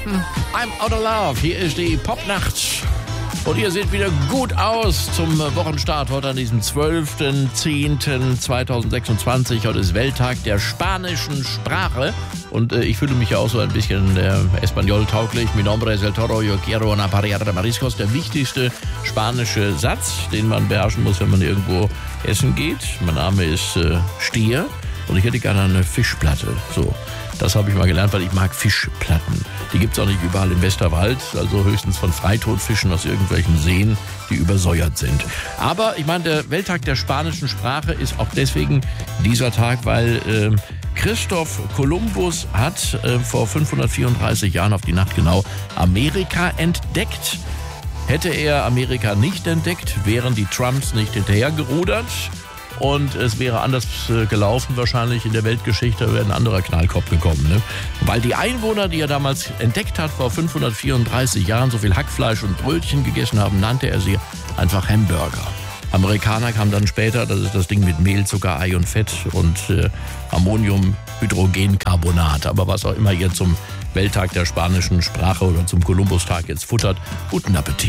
I'm out of love. Hier ist die Popnacht. Und ihr seht wieder gut aus zum Wochenstart heute an diesem 12.10.2026. Heute ist Welttag der spanischen Sprache. Und ich fühle mich ja auch so ein bisschen Espanol-tauglich. Mi nombre es el toro, yo quiero una parrilla de mariscos. Der wichtigste spanische Satz, den man beherrschen muss, wenn man irgendwo essen geht. Mein Name ist Stier und ich hätte gerne eine Fischplatte. So, das habe ich mal gelernt, weil ich mag Fischplatten. Die gibt es auch nicht überall im Westerwald, also höchstens von Freitodfischen aus irgendwelchen Seen, die übersäuert sind. Aber ich meine, der Welttag der spanischen Sprache ist auch deswegen dieser Tag, weil Christoph Kolumbus hat vor 534 Jahren auf die Nacht genau Amerika entdeckt. Hätte er Amerika nicht entdeckt, wären die Trumps nicht hinterhergerudert. Und es wäre anders gelaufen wahrscheinlich in der Weltgeschichte, wäre ein anderer Knallkopf gekommen. Ne? Weil die Einwohner, die er damals entdeckt hat, vor 534 Jahren so viel Hackfleisch und Brötchen gegessen haben, nannte er sie einfach Hamburger. Amerikaner kamen dann später, das ist das Ding mit Mehl, Zucker, Ei und Fett und Ammoniumhydrogencarbonat. Aber was auch immer ihr zum Welttag der spanischen Sprache oder zum Kolumbustag jetzt futtert, guten Appetit.